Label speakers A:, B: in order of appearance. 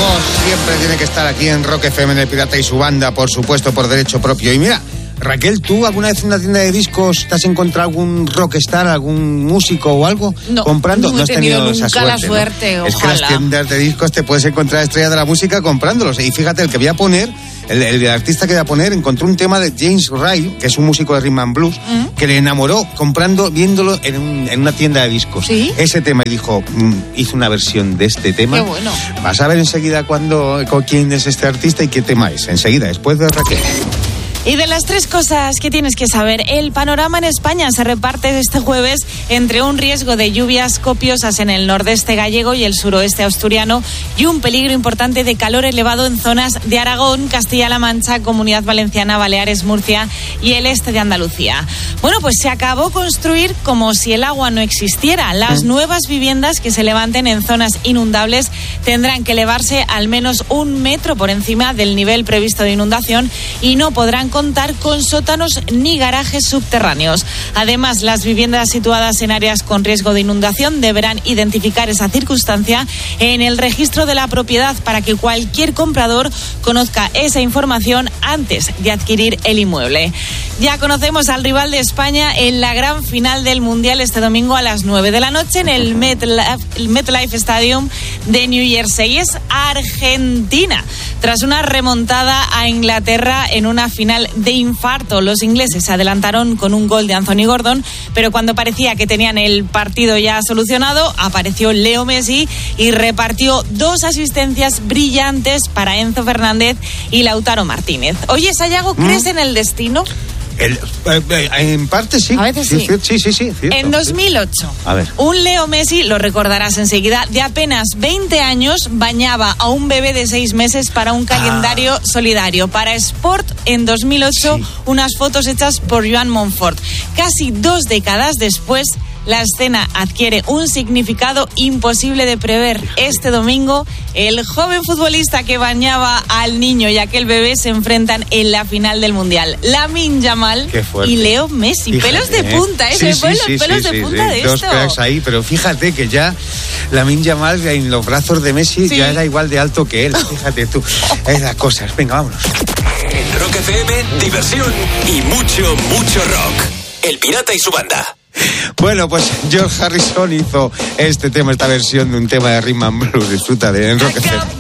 A: siempre tiene que estar aquí en Rock FM, en El Pirata y su banda, por supuesto, por derecho propio. Y mira, Raquel, ¿tú alguna vez en una tienda de discos te has encontrado algún rockstar, algún músico o algo comprando?
B: No has tenido
A: esa
B: nunca la suerte,
A: ¿no?
B: ojalá.
A: Es que en las tiendas de discos te puedes encontrar estrellas de la música comprándolos. Y fíjate, el que voy a poner, el artista que voy a poner, encontró un tema de James Ray, que es un músico de rhythm and blues, que le enamoró viéndolo en una tienda de discos.
B: ¿Sí?
A: Ese tema, y dijo, hizo una versión de este tema.
B: Qué bueno.
A: Vas a ver enseguida quién es este artista y qué tema es. Enseguida, después de Raquel.
B: Y de las tres cosas que tienes que saber, el panorama en España se reparte este jueves entre un riesgo de lluvias copiosas en el nordeste gallego y el suroeste asturiano y un peligro importante de calor elevado en zonas de Aragón, Castilla-La Mancha, Comunidad Valenciana, Baleares, Murcia y el este de Andalucía. Bueno, pues se acabó construir como si el agua no existiera. Las nuevas viviendas que se levanten en zonas inundables tendrán que elevarse al menos 1 metro por encima del nivel previsto de inundación y no podrán contar con sótanos ni garajes subterráneos. Además, las viviendas situadas en áreas con riesgo de inundación deberán identificar esa circunstancia en el registro de la propiedad para que cualquier comprador conozca esa información antes de adquirir el inmueble. Ya conocemos al rival de España en la gran final del Mundial este domingo a las 9 de la noche en el MetLife Stadium de New Jersey. Es Argentina. Tras una remontada a Inglaterra en una final de infarto, los ingleses se adelantaron con un gol de Anthony Gordon, pero cuando parecía que tenían el partido ya solucionado, apareció Leo Messi y repartió 2 asistencias brillantes para Enzo Fernández y Lautaro Martínez. Oye, Sayago, ¿crees en el destino?
A: En parte sí.
B: A veces sí.
A: Sí, cierto,
B: en 2008,
A: a ver,
B: un Leo Messi, lo recordarás enseguida, de apenas 20 años, bañaba a un bebé de 6 meses para un calendario solidario. Para Sport, en 2008, unas fotos hechas por Joan Montfort. Casi 2 décadas después, la escena adquiere un significado imposible de prever. Este domingo, el joven futbolista que bañaba al niño y aquel bebé se enfrentan en la final del Mundial. Lamine Yamal y Leo Messi.
A: Fíjate,
B: pelos de punta, ¿eh? Se me ponen los pelos de punta de esto.
A: 2 cracks ahí, pero fíjate que ya Lamine Yamal en los brazos de Messi ya era igual de alto que él. Fíjate tú. Esas cosas. Venga, vámonos.
C: En Rock FM, diversión y mucho rock. El Pirata y su banda.
A: Bueno, pues George Harrison hizo esta versión de un tema de rhythm and blues. Disfruta de en Rock FM.